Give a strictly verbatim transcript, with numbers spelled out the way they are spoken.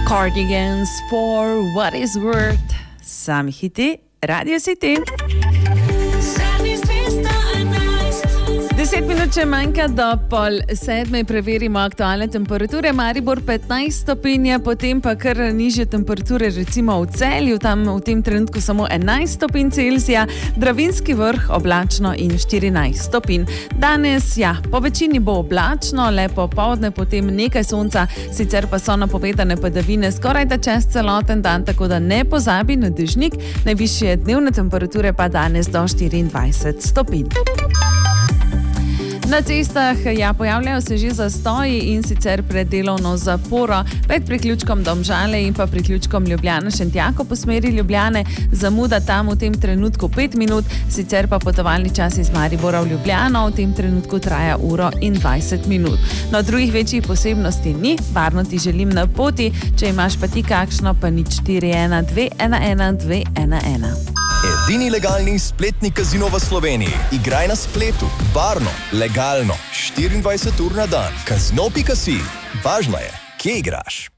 Cardigans for What is Worth. Sami hiti, Radio City. Deset minut če manjka do pol sedme, preverimo aktualne temperature. Maribor petnajst stopinj, potem pa kar nižje temperature, recimo v Celju, tam v tem trenutku samo enajst stopinj Celzija, Dravinski vrh oblačno in štirinajst stopinj. Danes, ja, po večini bo oblačno, le popoldne, potem nekaj sonca, sicer pa so napovedane padavine skoraj da čez celoten dan, tako da ne pozabi na dežnik. Najvišje dnevne temperature pa danes do štiriindvajset stopinj. Na cestah ja, pojavljajo se že zastoji in sicer pred delovno zaporo, pred priključkom Domžale in pa priključkom Ljubljana Šentjako po smeri Ljubljane. Zamuda tam v tem trenutku pet minut, sicer pa potovalni čas iz Maribora v Ljubljano v tem trenutku traja uro in dvajset minut. No, drugih večjih posebnosti ni, varno ti želim na poti, če imaš pa ti kakšno, pa nič štiri ena dve ena ena dve ena ena. Edini legalni spletni kazino v Sloveniji. Igraj na spletu, varno, legalno, štiriindvajset ur na dan. Kazino pika si. Važno je, kje igraš.